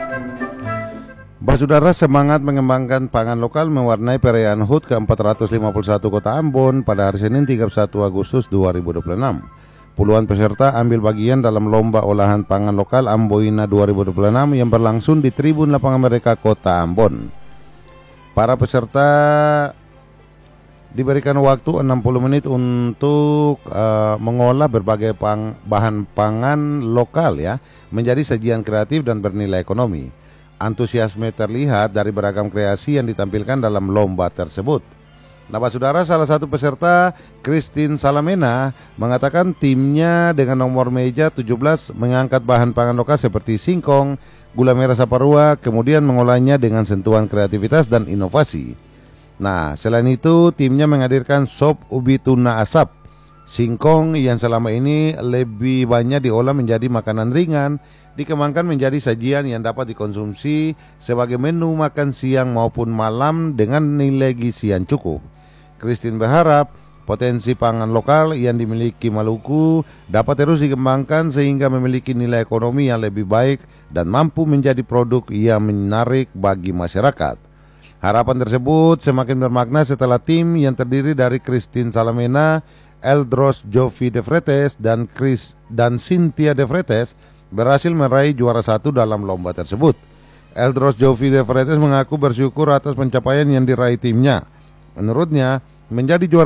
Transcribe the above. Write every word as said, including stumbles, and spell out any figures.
Bah saudara, semangat mengembangkan pangan lokal mewarnai perayaan H U T ke empat ratus lima puluh satu Kota Ambon pada hari Senin tiga puluh satu Agustus dua ribu dua puluh enam. Puluhan peserta ambil bagian dalam lomba olahan pangan lokal Amboina dua ribu dua puluh enam yang berlangsung di Tribun Lapangan Merdeka Kota Ambon. Para peserta diberikan waktu enam puluh menit untuk uh, mengolah berbagai pang, bahan pangan lokal ya menjadi sajian kreatif dan bernilai ekonomi. Antusiasme terlihat dari beragam kreasi yang ditampilkan dalam lomba tersebut. Nah, Pak Saudara, salah satu peserta, Christine Salamena, mengatakan timnya dengan nomor meja tujuh belas mengangkat bahan pangan lokal seperti singkong, gula merah saparua, kemudian mengolahnya dengan sentuhan kreativitas dan inovasi. Nah, selain itu, timnya menghadirkan sop ubi tuna asap, singkong yang selama ini lebih banyak diolah menjadi makanan ringan, dikembangkan menjadi sajian yang dapat dikonsumsi sebagai menu makan siang maupun malam dengan nilai gizi yang cukup. Christine berharap potensi pangan lokal yang dimiliki Maluku dapat terus dikembangkan sehingga memiliki nilai ekonomi yang lebih baik dan mampu menjadi produk yang menarik bagi masyarakat. Harapan tersebut semakin bermakna setelah tim yang terdiri dari Christine Salamena, Eldros Jovi De Fretes dan Chris dan Cynthia De Fretes berhasil meraih juara satu dalam lomba tersebut. Eldros Jovi De Fretes mengaku bersyukur atas pencapaian yang diraih timnya. Menurutnya, menjadi juara